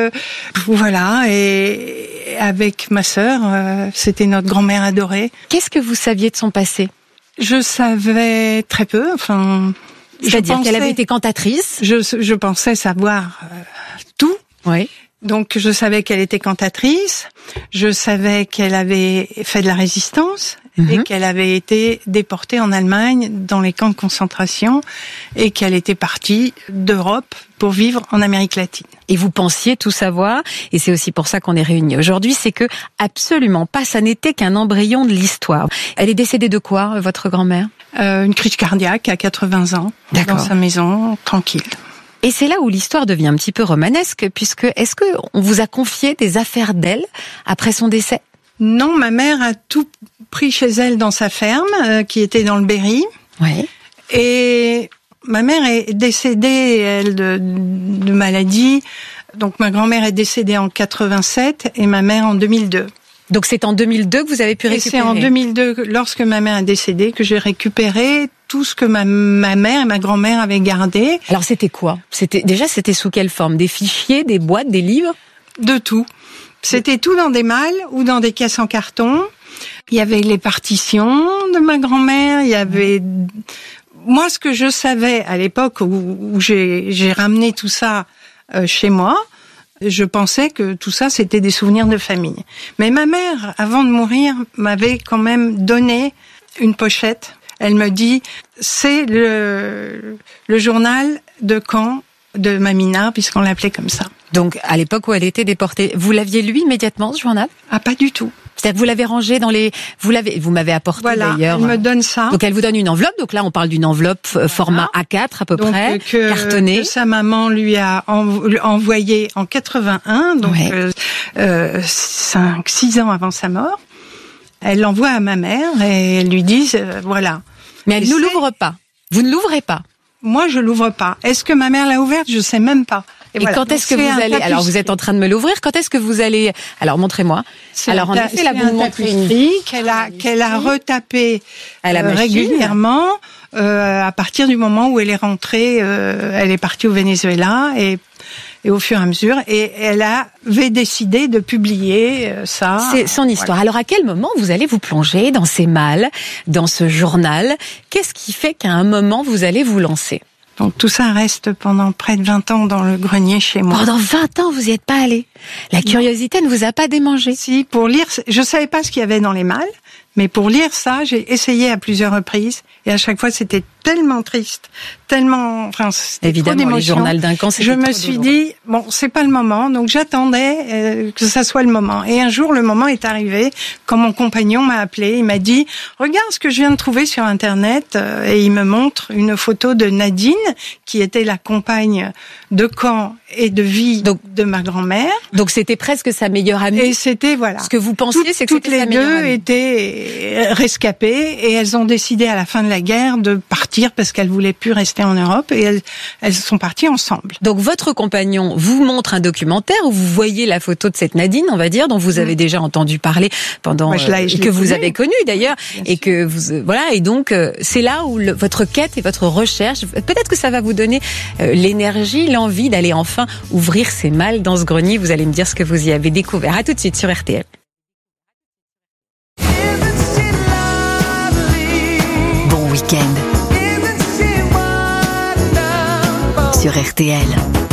[SPEAKER 19] voilà, et avec ma sœur, c'était notre grand-mère adorée.
[SPEAKER 18] Qu'est-ce que vous saviez de son passé?
[SPEAKER 19] Je savais très peu, enfin...
[SPEAKER 18] C'est-à-dire qu'elle avait été cantatrice?
[SPEAKER 19] Je pensais savoir tout.
[SPEAKER 18] Oui.
[SPEAKER 19] Donc je savais qu'elle était cantatrice, je savais qu'elle avait fait de la résistance et qu'elle avait été déportée en Allemagne dans les camps de concentration et qu'elle était partie d'Europe pour vivre en Amérique latine.
[SPEAKER 18] Et vous pensiez tout savoir, et c'est aussi pour ça qu'on est réunis aujourd'hui, c'est que absolument pas, ça n'était qu'un embryon de l'histoire. Elle est décédée de quoi, votre grand-mère?
[SPEAKER 19] Une crise cardiaque à 80 ans, dans sa maison, tranquille.
[SPEAKER 18] Et c'est là où l'histoire devient un petit peu romanesque, puisque est-ce que on vous a confié des affaires d'elle après son décès?
[SPEAKER 19] Non, ma mère a tout pris chez elle dans sa ferme, qui était dans le Berry.
[SPEAKER 18] Oui.
[SPEAKER 19] Et ma mère est décédée, elle, de maladie. Donc ma grand-mère est décédée en 87 et ma mère en 2002.
[SPEAKER 18] Donc c'est en 2002 que vous avez pu récupérer?
[SPEAKER 19] Et c'est en 2002, lorsque ma mère est décédée, que j'ai récupéré tout ce que ma mère et ma grand-mère avaient gardé.
[SPEAKER 18] Alors c'était quoi? C'était sous quelle forme? Des fichiers, des boîtes, des livres?
[SPEAKER 19] De tout. C'était tout dans des malles ou dans des caisses en carton. Il y avait les partitions de ma grand-mère, il y avait... Moi, ce que je savais à l'époque où j'ai ramené tout ça chez moi, je pensais que tout ça, c'était des souvenirs de famille. Mais ma mère, avant de mourir, m'avait quand même donné une pochette. Elle me dit, c'est le journal de camp de Mamina, puisqu'on l'appelait comme ça.
[SPEAKER 18] Donc, à l'époque où elle était déportée, vous l'aviez lu immédiatement, ce journal?
[SPEAKER 19] Ah, pas du tout.
[SPEAKER 18] C'est-à-dire que vous l'avez rangé dans les... Vous m'avez apporté d'ailleurs.
[SPEAKER 19] Voilà, elle me donne ça.
[SPEAKER 18] Donc elle vous donne une enveloppe. Donc là, on parle d'une enveloppe format A4 à peu près, cartonnée.
[SPEAKER 19] Que sa maman lui a envoyé en 81, donc 5-6 ans avant sa mort. Elle l'envoie à ma mère et elle lui dit, voilà.
[SPEAKER 18] Mais elle ne l'ouvre pas. Vous ne l'ouvrez pas?
[SPEAKER 19] Moi, je l'ouvre pas. Est-ce que ma mère l'a ouverte? Je sais même pas.
[SPEAKER 18] Et voilà. Quand est-ce que vous allez... Alors, vous êtes en train de me l'ouvrir. Quand est-ce que vous allez... Alors, montrez-moi. Alors, en effet, là, vous me montrez une
[SPEAKER 19] qu'elle a retapé régulièrement à partir du moment où elle est rentrée. Elle est partie au Venezuela et au fur et à mesure, et elle avait décidé de publier ça.
[SPEAKER 18] C'est son histoire. Voilà. Alors, à quel moment vous allez vous plonger dans ces malles, dans ce journal? Qu'est-ce qui fait qu'à un moment, vous allez vous lancer?
[SPEAKER 19] Donc tout ça reste pendant près de 20 ans dans le grenier chez moi.
[SPEAKER 18] Pendant 20 ans, vous n'y êtes pas allé? La curiosité ne vous a pas démangé?
[SPEAKER 19] Si, pour lire, je savais pas ce qu'il y avait dans les malles, mais pour lire ça, j'ai essayé à plusieurs reprises, et à chaque fois c'était tellement triste, tellement, enfin, c'était
[SPEAKER 18] évidemment,
[SPEAKER 19] trop d'émotions.
[SPEAKER 18] Les journaux d'un camp,
[SPEAKER 19] je me suis dit, bon, c'est pas le moment, donc j'attendais que ça soit le moment. Et un jour, le moment est arrivé, quand mon compagnon m'a appelé, il m'a dit, regarde ce que je viens de trouver sur Internet, et il me montre une photo de Nadine, qui était la compagne de camp et de vie de ma grand-mère.
[SPEAKER 18] Donc c'était presque sa meilleure amie.
[SPEAKER 19] Et c'était, voilà.
[SPEAKER 18] Ce que vous pensiez, c'est que c'était sa meilleure amie.
[SPEAKER 19] Toutes les deux étaient rescapées, et elles ont décidé à la fin de la guerre de partir parce qu'elles voulaient plus rester en Europe, et elles sont parties ensemble.
[SPEAKER 18] Donc votre compagnon vous montre un documentaire où vous voyez la photo de cette Nadine, on va dire, dont vous avez déjà entendu parler pendant que vous avez connue d'ailleurs, et que vous voilà, et donc c'est là où votre quête et votre recherche, peut-être que ça va vous donner l'énergie, l'envie d'aller enfin ouvrir ces malles dans ce grenier. Vous allez me dire ce que vous y avez découvert. À tout de suite sur RTL.
[SPEAKER 4] Bon week-end sur RTL.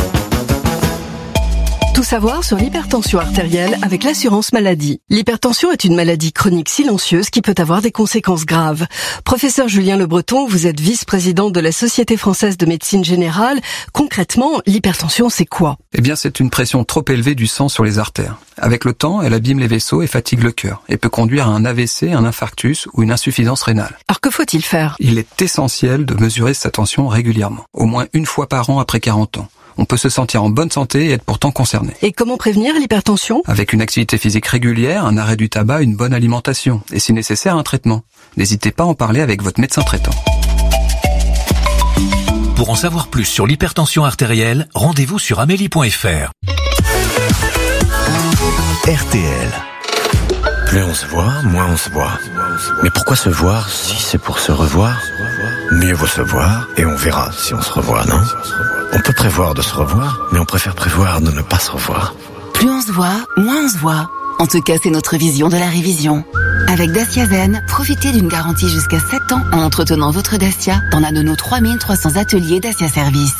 [SPEAKER 20] Tout savoir sur l'hypertension artérielle avec l'assurance maladie. L'hypertension est une maladie chronique silencieuse qui peut avoir des conséquences graves. Professeur Julien Le Breton, vous êtes vice-président de la Société française de médecine générale. Concrètement, l'hypertension, c'est quoi?
[SPEAKER 21] Eh bien, c'est une pression trop élevée du sang sur les artères. Avec le temps, elle abîme les vaisseaux et fatigue le cœur, et peut conduire à un AVC, un infarctus ou une insuffisance rénale.
[SPEAKER 20] Alors que faut-il faire?
[SPEAKER 21] Il est essentiel de mesurer sa tension régulièrement, au moins une fois par an après 40 ans. On peut se sentir en bonne santé et être pourtant concerné.
[SPEAKER 20] Et comment prévenir l'hypertension?
[SPEAKER 21] Avec une activité physique régulière, un arrêt du tabac, une bonne alimentation. Et si nécessaire, un traitement. N'hésitez pas à en parler avec votre médecin traitant.
[SPEAKER 2] Pour en savoir plus sur l'hypertension artérielle, rendez-vous sur amélie.fr.
[SPEAKER 8] RTL. Plus on se voit, moins on se voit. Mais pourquoi se voir si c'est pour se revoir? Mieux vaut se voir et on verra si on se revoit, non? On peut prévoir de se revoir, mais on préfère prévoir de ne pas se revoir.
[SPEAKER 4] Plus on se voit, moins on se voit. En tout cas, c'est notre vision de la révision. Avec Dacia Zen, profitez d'une garantie jusqu'à 7 ans en entretenant votre Dacia dans l'un de nos 3300 ateliers Dacia Service.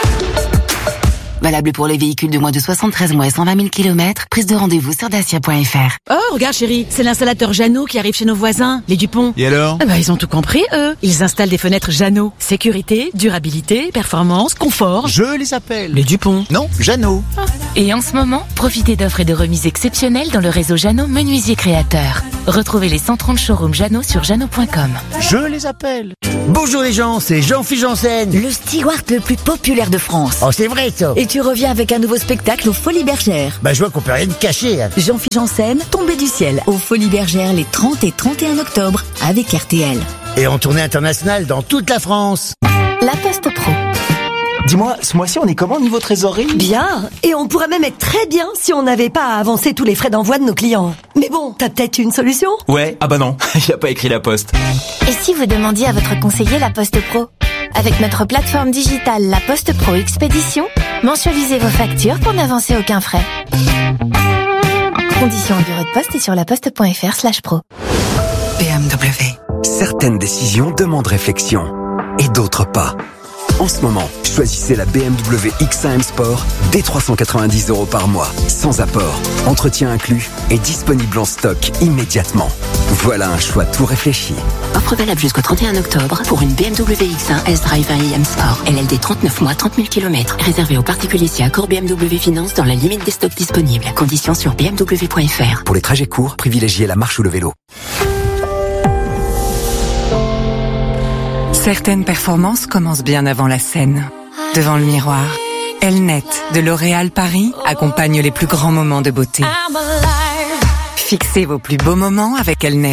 [SPEAKER 4] Valable pour les véhicules de moins de 73 mois et 120 000 km. Prise de rendez-vous sur dacia.fr.
[SPEAKER 22] Oh, regarde chérie, c'est l'installateur Jeannot qui arrive chez nos voisins, les Dupont.
[SPEAKER 23] Et alors?
[SPEAKER 22] Ils ont tout compris, eux. Ils installent des fenêtres Jeannot. Sécurité, durabilité, performance, confort.
[SPEAKER 23] Je les appelle.
[SPEAKER 22] Les Dupont.
[SPEAKER 23] Non, Jeannot.
[SPEAKER 10] Et en ce moment, profitez d'offres et de remises exceptionnelles dans le réseau Jeannot Menuisier Créateur. Retrouvez les 130 showrooms Jeannot sur jeannot.com.
[SPEAKER 23] Je les appelle.
[SPEAKER 24] Bonjour les gens, c'est Jean-Philippe Janssen.
[SPEAKER 4] Le steward le plus populaire de France.
[SPEAKER 24] Oh, c'est vrai ça.
[SPEAKER 4] Et tu reviens avec un nouveau spectacle aux Folies Bergères.
[SPEAKER 24] Je vois qu'on peut rien te cacher. Hein.
[SPEAKER 4] Jean-Philippe Janssen, Tombé du ciel, aux Folies Bergères les 30 et 31 octobre avec RTL.
[SPEAKER 24] Et en tournée internationale dans toute la France.
[SPEAKER 4] La Poste Pro.
[SPEAKER 12] Dis-moi, ce mois-ci, on est comment au niveau trésorerie?
[SPEAKER 25] Bien, et on pourrait même être très bien si on n'avait pas à avancer tous les frais d'envoi de nos clients. Mais bon, t'as peut-être une solution?
[SPEAKER 12] Ouais, non, il a pas écrit la Poste.
[SPEAKER 13] Et si vous demandiez à votre conseiller La Poste Pro? Avec notre plateforme digitale La Poste Pro Expédition, mensualisez vos factures pour n'avancer aucun frais. Conditions en bureau de poste et sur laposte.fr/pro.
[SPEAKER 26] BMW. Certaines décisions demandent réflexion et d'autres pas. En ce moment, choisissez la BMW X1 M Sport dès 390 € par mois, sans apport, entretien inclus et disponible en stock immédiatement. Voilà un choix tout réfléchi.
[SPEAKER 5] Offre valable jusqu'au 31 octobre pour une BMW X1 S-Drive 1 M Sport. LLD 39 mois, 30 000 km. Réservé aux particuliers si accord BMW Finance dans la limite des stocks disponibles. Conditions sur bmw.fr.
[SPEAKER 26] Pour les trajets courts, privilégiez la marche ou le vélo.
[SPEAKER 27] Certaines performances commencent bien avant la scène. Devant le miroir, Elnet de L'Oréal Paris accompagne les plus grands moments de beauté. Fixez vos plus beaux moments avec Elnet.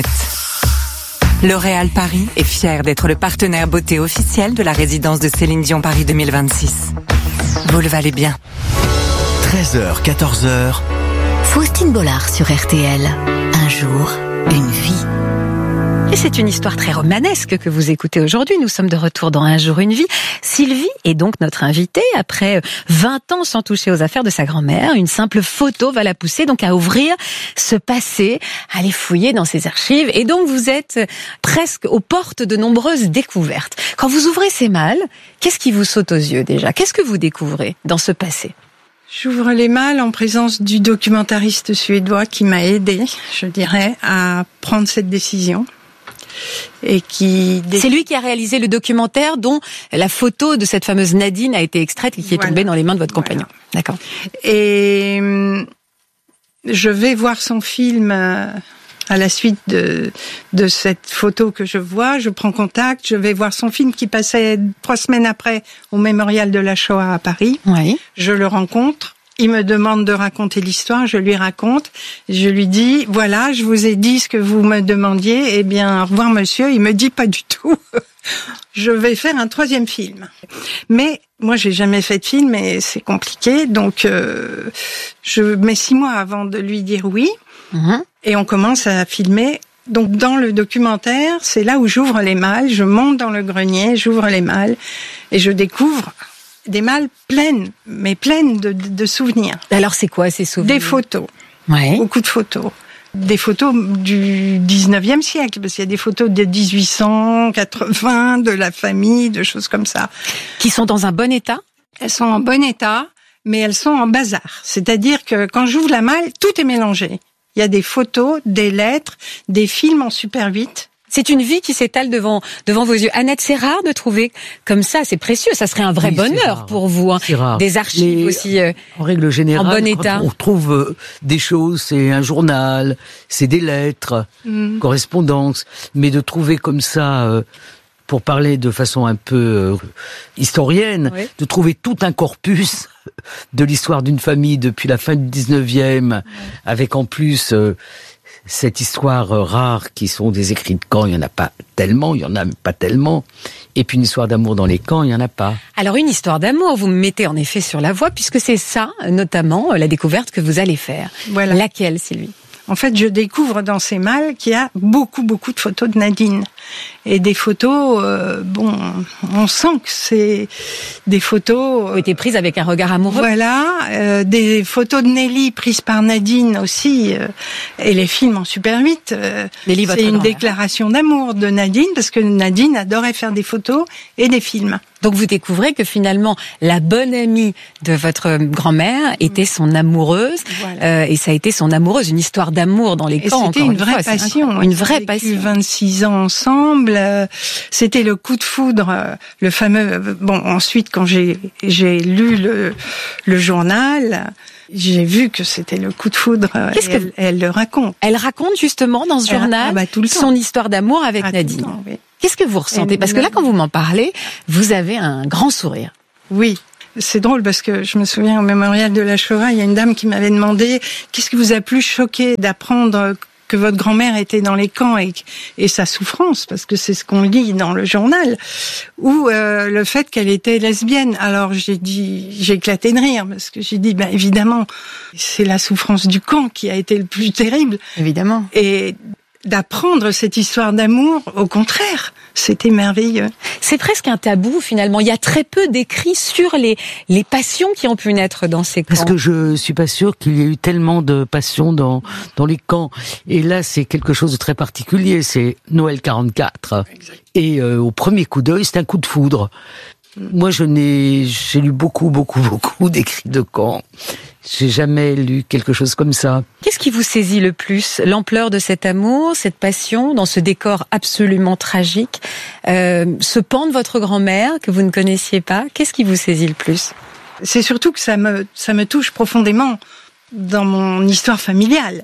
[SPEAKER 27] L'Oréal Paris est fier d'être le partenaire beauté officiel de la résidence de Céline Dion Paris 2026. Vous le valez bien.
[SPEAKER 26] 13h, 14h.
[SPEAKER 4] Faustine Bollard sur RTL. Un jour, une vie.
[SPEAKER 18] Et c'est une histoire très romanesque que vous écoutez aujourd'hui. Nous sommes de retour dans Un jour, une vie. Sylvie est donc notre invitée. Après 20 ans sans toucher aux affaires de sa grand-mère, une simple photo va la pousser donc à ouvrir ce passé, à aller fouiller dans ses archives. Et donc vous êtes presque aux portes de nombreuses découvertes. Quand vous ouvrez ces malles, qu'est-ce qui vous saute aux yeux déjà? Qu'est-ce que vous découvrez dans ce passé?
[SPEAKER 19] J'ouvre les malles en présence du documentariste suédois qui m'a aidé, je dirais, à prendre cette décision. Et
[SPEAKER 18] c'est lui qui a réalisé le documentaire dont la photo de cette fameuse Nadine a été extraite et qui est tombée dans les mains de votre compagnon. D'accord.
[SPEAKER 19] Et je vais voir son film à la suite de cette photo que je vois. Je prends contact, je vais voir son film qui passait 3 semaines après au Mémorial de la Shoah à Paris.
[SPEAKER 18] Oui.
[SPEAKER 19] Je le rencontre. Il me demande de raconter l'histoire, je lui raconte, je lui dis, voilà, je vous ai dit ce que vous me demandiez, eh bien, au revoir monsieur, il me dit pas du tout. Je vais faire un 3e film. Mais, moi, j'ai jamais fait de film et c'est compliqué, donc, je mets 6 mois avant de lui dire oui, et on commence à filmer. Donc, dans le documentaire, c'est là où j'ouvre les malles, je monte dans le grenier, j'ouvre les malles, et je découvre des malles pleines, mais pleines de souvenirs.
[SPEAKER 18] Alors c'est quoi ces souvenirs?
[SPEAKER 19] Des photos.
[SPEAKER 18] Ouais.
[SPEAKER 19] Beaucoup de photos. Des photos du 19e siècle, parce qu'il y a des photos de 1880, de la famille, de choses comme ça.
[SPEAKER 18] Qui sont dans un bon état?
[SPEAKER 19] Elles sont en bon état, mais elles sont en bazar. C'est-à-dire que quand j'ouvre la malle, tout est mélangé. Il y a des photos, des lettres, des films en Super 8.
[SPEAKER 18] C'est une vie qui s'étale devant vos yeux. Annette, c'est rare de trouver comme ça, c'est précieux. Ça serait un vrai bonheur pour vous. Hein.
[SPEAKER 28] C'est rare.
[SPEAKER 18] Des archives aussi
[SPEAKER 28] en règle générale,
[SPEAKER 18] en bon état.
[SPEAKER 28] On trouve des choses, c'est un journal, c'est des lettres, correspondances. Mais de trouver comme ça pour parler de façon un peu historienne, de trouver tout un corpus de l'histoire d'une famille depuis la fin du 19e, avec en plus cette histoire rare qui sont des écrits de camps, il n'y en a pas tellement, il y en a pas tellement. Et puis une histoire d'amour dans les camps, il n'y en a pas.
[SPEAKER 18] Alors une histoire d'amour, vous me mettez en effet sur la voie, puisque c'est ça, notamment, la découverte que vous allez faire.
[SPEAKER 19] Voilà.
[SPEAKER 18] Laquelle, Sylvie ?
[SPEAKER 19] En fait, je découvre dans ces malles qu'il y a beaucoup de photos de Nadine. Et des photos, on sent que c'est des photos...
[SPEAKER 18] Qui ont été prises avec un regard amoureux.
[SPEAKER 19] Voilà, des photos de Nelly prises par Nadine aussi. Et les films en Super 8. C'est une déclaration d'amour de Nadine, parce que Nadine adorait faire des photos et des films.
[SPEAKER 18] Donc vous découvrez que finalement, la bonne amie de votre grand-mère était son amoureuse. Voilà. Et ça a été son amoureuse, une histoire d'amour dans les camps.
[SPEAKER 19] C'était une vraie passion.
[SPEAKER 18] Une vraie passion.
[SPEAKER 19] 26 ans ensemble. C'était le coup de foudre, le fameux... Bon, ensuite, quand j'ai lu le journal... J'ai vu que c'était le coup de foudre. Elle le raconte.
[SPEAKER 18] Elle raconte justement dans ce journal son histoire d'amour avec Nadine.
[SPEAKER 19] Temps, oui.
[SPEAKER 18] Qu'est-ce que vous ressentez ? Parce que là, quand vous m'en parlez, vous avez un grand sourire.
[SPEAKER 19] Oui. C'est drôle parce que je me souviens au mémorial de la Shoah, il y a une dame qui m'avait demandé « Qu'est-ce qui vous a plus choqué d'apprendre que votre grand-mère était dans les camps et sa souffrance, parce que c'est ce qu'on lit dans le journal, ou le fait qu'elle était lesbienne. » Alors j'ai éclaté de rire, parce que j'ai dit, évidemment, c'est la souffrance du camp qui a été le plus terrible.
[SPEAKER 18] Évidemment.
[SPEAKER 19] Et d'apprendre cette histoire d'amour, au contraire, c'était merveilleux.
[SPEAKER 18] C'est presque un tabou finalement. Il y a très peu d'écrits sur les passions qui ont pu naître dans ces camps.
[SPEAKER 28] Parce que je suis pas sûre qu'il y ait eu tellement de passions dans les camps. Et là, c'est quelque chose de très particulier. C'est Noël 44. Exact. Et au premier coup d'œil, c'est un coup de foudre. Moi, j'ai lu beaucoup d'écrits de camps. J'ai jamais lu quelque chose comme ça.
[SPEAKER 18] Qu'est-ce qui vous saisit le plus ? L'ampleur de cet amour, cette passion, dans ce décor absolument tragique, ce pan de votre grand-mère que vous ne connaissiez pas, qu'est-ce qui vous saisit le plus ?
[SPEAKER 19] C'est surtout que ça me touche profondément dans mon histoire familiale.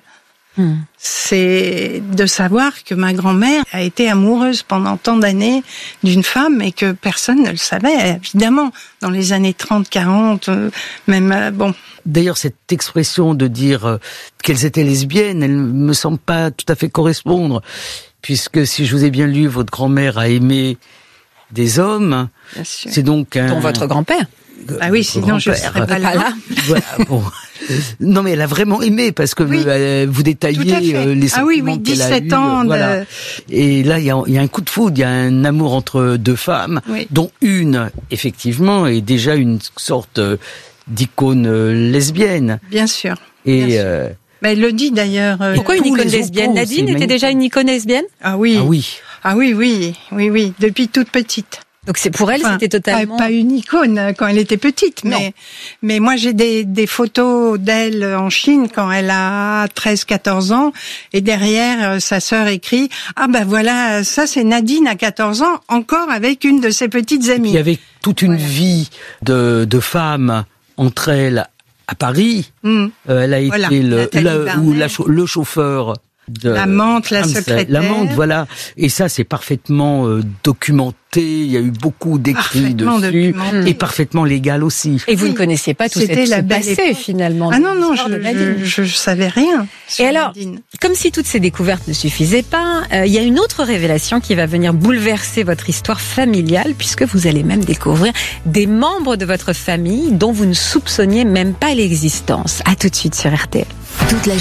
[SPEAKER 19] C'est de savoir que ma grand-mère a été amoureuse pendant tant d'années d'une femme et que personne ne le savait, évidemment, dans les années 30, 40, même, bon.
[SPEAKER 28] D'ailleurs, cette expression de dire qu'elles étaient lesbiennes, elle me semble pas tout à fait correspondre, puisque si je vous ai bien lu, votre grand-mère a aimé des hommes.
[SPEAKER 19] Bien sûr.
[SPEAKER 28] C'est donc
[SPEAKER 18] dont votre grand-père.
[SPEAKER 19] Ah oui, sinon je serais pas là.
[SPEAKER 28] Voilà, bon. Non, mais elle a vraiment aimé, parce que vous détaillez les sentiments qu'elle a
[SPEAKER 19] 17 ans.
[SPEAKER 28] Voilà. Et là, il y a un coup de foudre, il y a un amour entre deux femmes, dont une, effectivement, est déjà une sorte d'icône lesbienne.
[SPEAKER 19] Bien sûr.
[SPEAKER 28] Et
[SPEAKER 19] elle le dit d'ailleurs.
[SPEAKER 18] Pourquoi une icône lesbienne ? Nadine était déjà une icône lesbienne ?
[SPEAKER 19] Ah oui.
[SPEAKER 28] Ah oui.
[SPEAKER 19] Ah oui, depuis toute petite.
[SPEAKER 18] Donc c'est pour elle, c'était totalement...
[SPEAKER 19] Pas une icône quand elle était petite, mais moi j'ai des photos d'elle en Chine quand elle a 13-14 ans, et derrière sa sœur écrit « Ah ben voilà, ça c'est Nadine à 14 ans, encore avec une de ses petites amies. »
[SPEAKER 28] Il y avait toute une vie de femmes entre elles à Paris. Elle a été le chauffeur de
[SPEAKER 19] l'amante, la secrétaire.
[SPEAKER 28] L'amante, voilà. Et ça, c'est parfaitement documenté. Il y a eu beaucoup d'écrits dessus. Et parfaitement légal aussi.
[SPEAKER 18] Et vous ne connaissiez pas tout ce passé, finalement.
[SPEAKER 19] Ah non, je savais rien.
[SPEAKER 18] Et alors, comme si toutes ces découvertes ne suffisaient pas, il y a une autre révélation qui va venir bouleverser votre histoire familiale, puisque vous allez même découvrir des membres de votre famille dont vous ne soupçonniez même pas l'existence. À tout de suite sur RTL.
[SPEAKER 4] Toute la